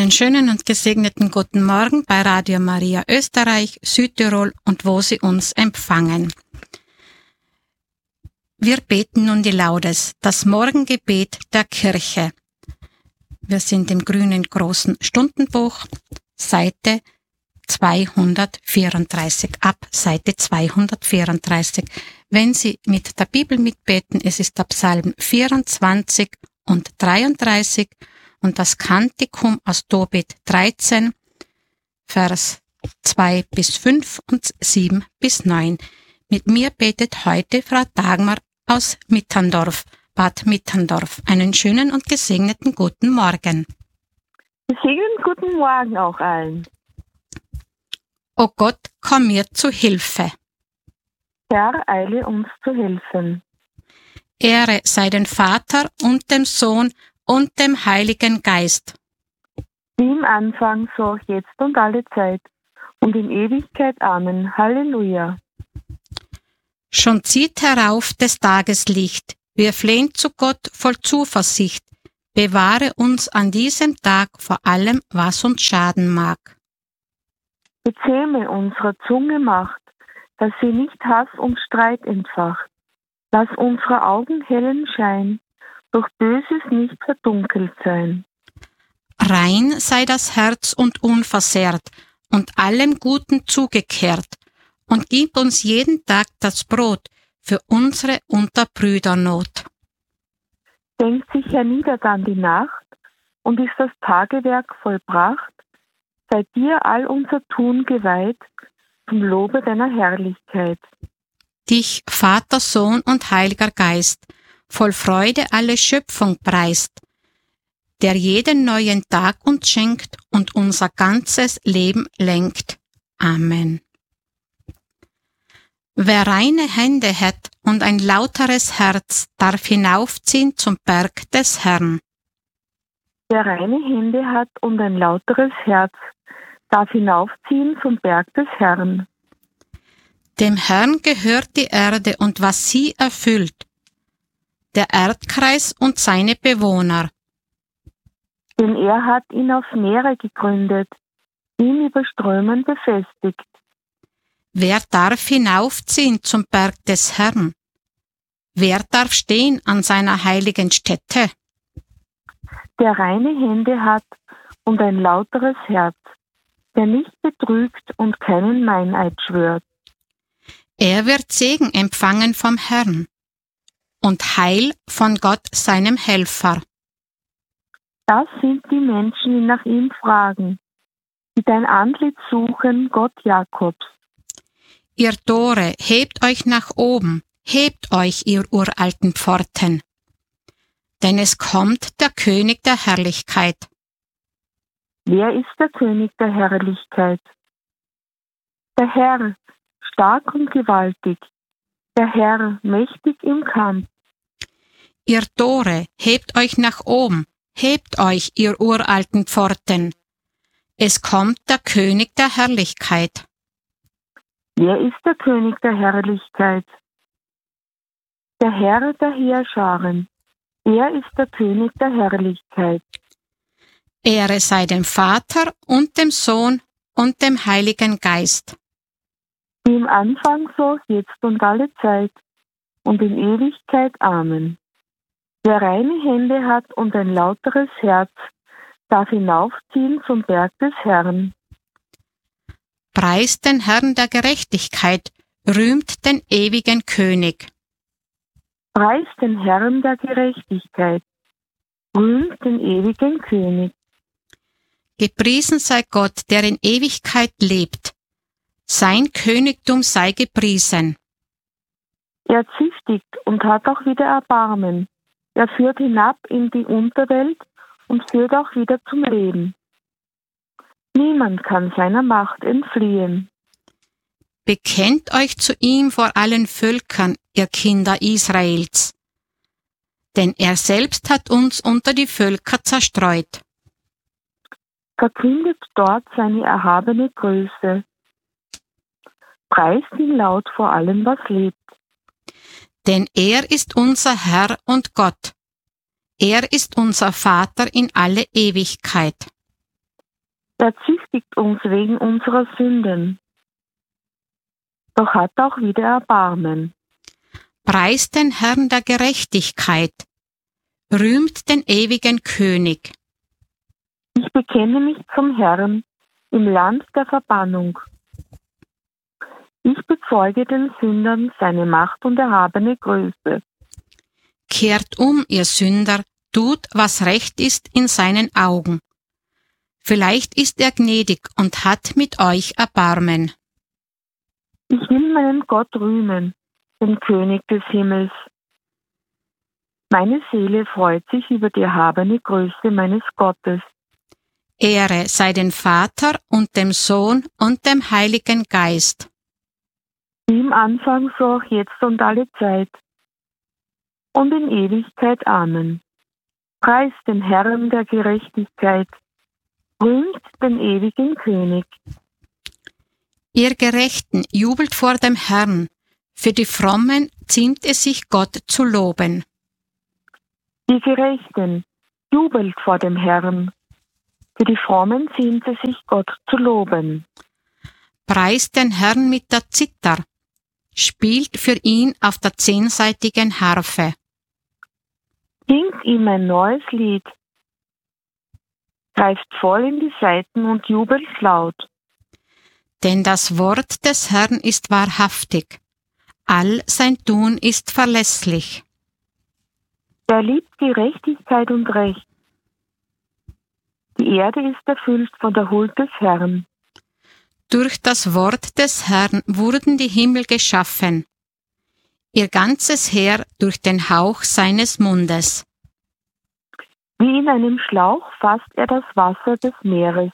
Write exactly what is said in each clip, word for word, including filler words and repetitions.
Einen schönen und gesegneten guten Morgen bei Radio Maria Österreich, Südtirol und wo Sie uns empfangen. Wir beten nun die Laudes, das Morgengebet der Kirche. Wir sind im grünen großen Stundenbuch, Seite zweihundertvierunddreißig, ab Seite zweihundertvierunddreißig. Wenn Sie mit der Bibel mitbeten, es ist der Psalm vierundzwanzig und dreiunddreißig und das Kantikum aus Tobit dreizehn, Vers zwei bis fünf und sieben bis neun. Mit mir betet heute Frau Dagmar aus Mitterndorf, Bad Mitterndorf. Einen schönen und gesegneten guten Morgen. Gesegneten guten Morgen auch allen. O Gott, komm mir zu Hilfe. Herr, eile uns zu helfen. Ehre sei dem Vater und dem Sohn und dem Heiligen Geist. Wie im Anfang, so auch jetzt und alle Zeit und in Ewigkeit. Amen. Halleluja. Schon zieht herauf des Tages Licht. Wir flehen zu Gott voll Zuversicht. Bewahre uns an diesem Tag vor allem, was uns schaden mag. Bezähme unsere Zunge Macht, dass sie nicht Hass und Streit entfacht. Lass unsere Augen hellen Schein, durch Böses nicht verdunkelt sein. Rein sei das Herz und unversehrt und allem Guten zugekehrt, und gib uns jeden Tag das Brot für unsere Unterbrüdernot. Denkt sich hernieder dann die Nacht, und ist das Tagewerk vollbracht, sei dir all unser Tun geweiht, zum Lobe deiner Herrlichkeit. Dich, Vater, Sohn und Heiliger Geist, voll Freude alle Schöpfung preist, der jeden neuen Tag uns schenkt und unser ganzes Leben lenkt. Amen. Wer reine Hände hat und ein lauteres Herz, darf hinaufziehen zum Berg des Herrn. Wer reine Hände hat und ein lauteres Herz, darf hinaufziehen zum Berg des Herrn. Dem Herrn gehört die Erde und was sie erfüllt, der Erdkreis und seine Bewohner. Denn er hat ihn auf Meere gegründet, ihn über Strömen befestigt. Wer darf hinaufziehen zum Berg des Herrn? Wer darf stehen an seiner heiligen Stätte? Der reine Hände hat und ein lauteres Herz, der nicht betrügt und keinen Meineid schwört. Er wird Segen empfangen vom Herrn und Heil von Gott seinem Helfer. Das sind die Menschen, die nach ihm fragen, die dein Antlitz suchen, Gott Jakobs. Ihr Tore, hebt euch nach oben, hebt euch, ihr uralten Pforten, denn es kommt der König der Herrlichkeit. Wer ist der König der Herrlichkeit? Der Herr, stark und gewaltig, der Herr, mächtig im Kampf. Ihr Tore, hebt euch nach oben, hebt euch, ihr uralten Pforten. Es kommt der König der Herrlichkeit. Wer ist der König der Herrlichkeit? Der Herr der Heerscharen, er ist der König der Herrlichkeit. Ehre sei dem Vater und dem Sohn und dem Heiligen Geist. Wie im Anfang, so jetzt und alle Zeit und in Ewigkeit. Amen. Wer reine Hände hat und ein lauteres Herz, darf hinaufziehen zum Berg des Herrn. Preist den Herrn der Gerechtigkeit, rühmt den ewigen König. Preist den Herrn der Gerechtigkeit, rühmt den ewigen König. Gepriesen sei Gott, der in Ewigkeit lebt. Sein Königtum sei gepriesen. Er züchtigt und hat auch wieder Erbarmen. Er führt hinab in die Unterwelt und führt auch wieder zum Leben. Niemand kann seiner Macht entfliehen. Bekennt euch zu ihm vor allen Völkern, ihr Kinder Israels. Denn er selbst hat uns unter die Völker zerstreut. Verkündet dort seine erhabene Größe. Preist ihn laut vor allem, was lebt. Denn er ist unser Herr und Gott. Er ist unser Vater in alle Ewigkeit. Er züchtigt uns wegen unserer Sünden, doch hat auch wieder Erbarmen. Preist den Herrn der Gerechtigkeit, rühmt den ewigen König. Ich bekenne mich zum Herrn im Land der Verbannung. Ich bezeuge den Sündern seine Macht und erhabene Größe. Kehrt um, ihr Sünder, tut, was recht ist in seinen Augen. Vielleicht ist er gnädig und hat mit euch Erbarmen. Ich will meinen Gott rühmen, den König des Himmels. Meine Seele freut sich über die erhabene Größe meines Gottes. Ehre sei dem Vater und dem Sohn und dem Heiligen Geist. Wie im Anfang, so auch jetzt und alle Zeit. Und in Ewigkeit. Amen. Preist den Herrn der Gerechtigkeit. Rühmt den ewigen König. Ihr Gerechten, jubelt vor dem Herrn. Für die Frommen ziemt es sich, Gott zu loben. Die Gerechten, jubelt vor dem Herrn. Für die Frommen ziemt es sich, Gott zu loben. Preist den Herrn mit der Zither. Spielt für ihn auf der zehnsaitigen Harfe. Singt ihm ein neues Lied. Greift voll in die Saiten und jubelt laut. Denn das Wort des Herrn ist wahrhaftig. All sein Tun ist verlässlich. Er liebt Gerechtigkeit und Recht. Die Erde ist erfüllt von der Huld des Herrn. Durch das Wort des Herrn wurden die Himmel geschaffen, ihr ganzes Heer durch den Hauch seines Mundes. Wie in einem Schlauch fasst er das Wasser des Meeres,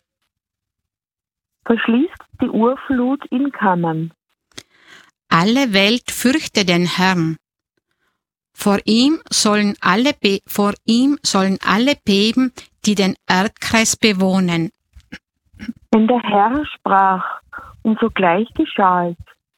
verschließt die Urflut in Kammern. Alle Welt fürchte den Herrn. Vor ihm sollen alle, be- vor ihm sollen alle beben, die den Erdkreis bewohnen. Denn der Herr sprach, und sogleich geschah es.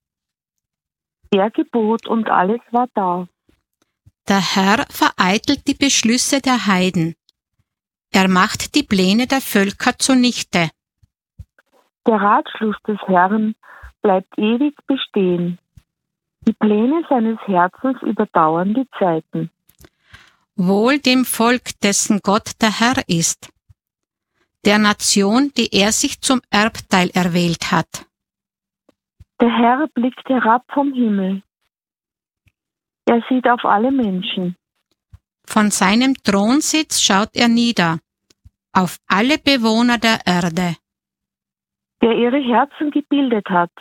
Er gebot, und alles war da. Der Herr vereitelt die Beschlüsse der Heiden. Er macht die Pläne der Völker zunichte. Der Ratschluss des Herrn bleibt ewig bestehen. Die Pläne seines Herzens überdauern die Zeiten. Wohl dem Volk, dessen Gott der Herr ist, der Nation, die er sich zum Erbteil erwählt hat. Der Herr blickt herab vom Himmel. Er sieht auf alle Menschen. Von seinem Thronsitz schaut er nieder, auf alle Bewohner der Erde. Der ihre Herzen gebildet hat.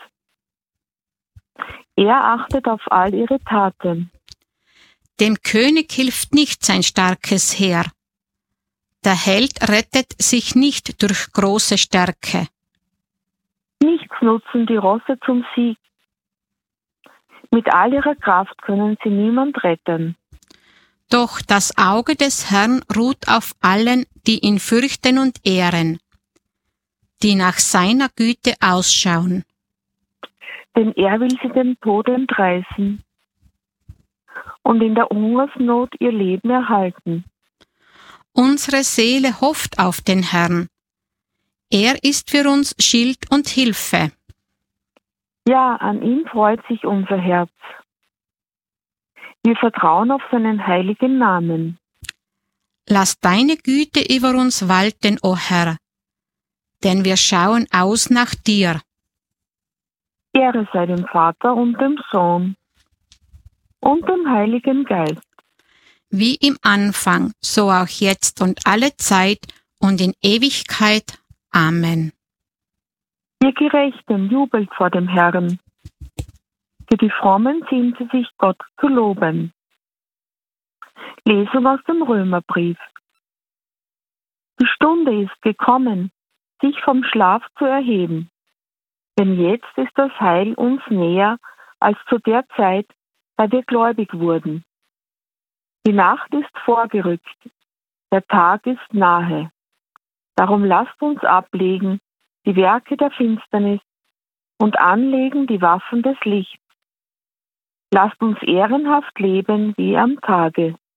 Er achtet auf all ihre Taten. Dem König hilft nicht sein starkes Heer. Der Held rettet sich nicht durch große Stärke. Nichts nutzen die Rosse zum Sieg. Mit all ihrer Kraft können sie niemand retten. Doch das Auge des Herrn ruht auf allen, die ihn fürchten und ehren, die nach seiner Güte ausschauen. Denn er will sie dem Tod entreißen und in der Hungersnot ihr Leben erhalten. Unsere Seele hofft auf den Herrn. Er ist für uns Schild und Hilfe. Ja, an ihm freut sich unser Herz. Wir vertrauen auf seinen heiligen Namen. Lass deine Güte über uns walten, o Herr, denn wir schauen aus nach dir. Ehre sei dem Vater und dem Sohn und dem Heiligen Geist. Wie im Anfang, so auch jetzt und alle Zeit und in Ewigkeit. Amen. Ihr Gerechten, jubelt vor dem Herrn. Für die Frommen ziehen sie sich, Gott zu loben. Lesung aus dem Römerbrief. Die Stunde ist gekommen, sich vom Schlaf zu erheben. Denn jetzt ist das Heil uns näher als zu der Zeit, da wir gläubig wurden. Die Nacht ist vorgerückt, der Tag ist nahe. Darum lasst uns ablegen die Werke der Finsternis und anlegen die Waffen des Lichts. Lasst uns ehrenhaft leben wie am Tage.